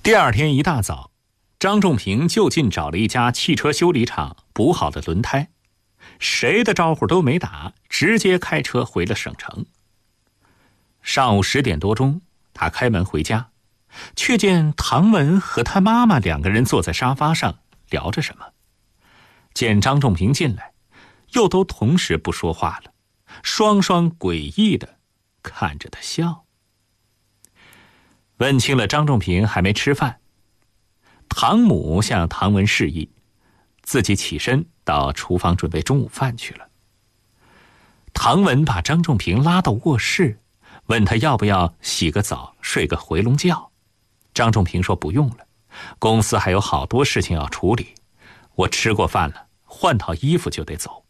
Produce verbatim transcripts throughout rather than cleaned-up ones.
第二天一大早，张仲平就近找了一家汽车修理厂补好了轮胎，谁的招呼都没打，直接开车回了省城。上午十点多钟，他开门回家，却见唐文和他妈妈两个人坐在沙发上聊着什么。见张仲平进来，又都同时不说话了，双双诡异地看着他笑。问清了张仲平还没吃饭，唐母向唐文示意，自己起身到厨房准备中午饭去了。唐文把张仲平拉到卧室，问他要不要洗个澡睡个回笼觉。张仲平说不用了，公司还有好多事情要处理，我吃过饭了，换套衣服就得走。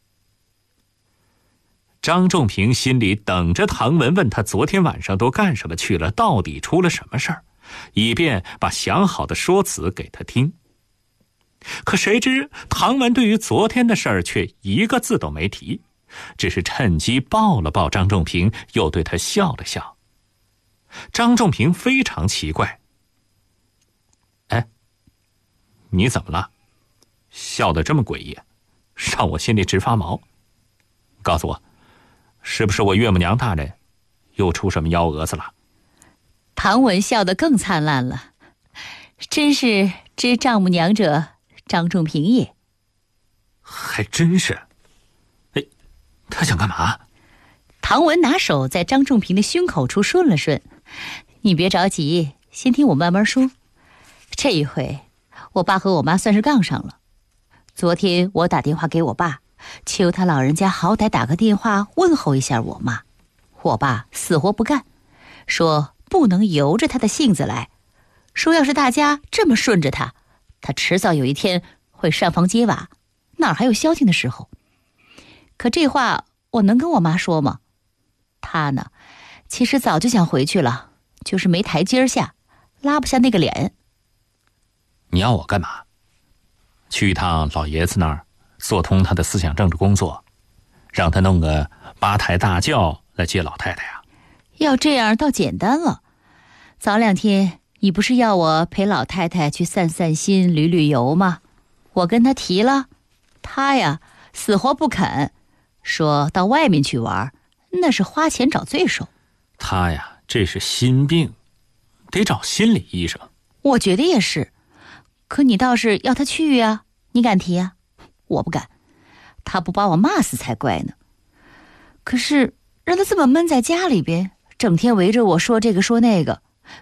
张仲平心里等着唐文问他昨天晚上都干什么去了，到底出了什么事儿，以便把想好的说辞给他听。可谁知唐文对于昨天的事儿却一个字都没提，只是趁机抱了抱张仲平，又对他笑了笑。张仲平非常奇怪，哎，你怎么了？笑得这么诡异，让我心里直发毛。告诉我，是不是我岳母娘大人又出什么幺蛾子了？ 唐文笑得更灿烂了，真是知丈母娘者张仲平也。 还真是。哎，他想干嘛？ 唐文拿手在张仲平的胸口处顺了顺，你别着急，先听我慢慢说。这一回我爸和我妈算是杠上了。昨天我打电话给我爸，求他老人家好歹打个电话问候一下我妈，我爸死活不干，说不能由着他的性子来，说要是大家这么顺着他，他迟早有一天会上房揭瓦，哪还有消停的时候？可这话我能跟我妈说吗？他呢，其实早就想回去了，就是没台阶下，拉不下那个脸。 你要我干嘛？去一趟老爷子那儿做通他的思想政治工作，让他弄个八抬大轿来接老太太呀？ 要这样倒简单了。早两天你不是要我陪老太太去散散心旅旅游吗？我跟他提了，他呀死活不肯，说到外面去玩那是花钱找罪受。 他呀这是心病，得找心理医生。 我觉得也是，可你倒是要他去呀，你敢提呀？我不敢，他不把我骂死才怪呢。可是让他这么闷在家里边，整天围着我说这个说那个，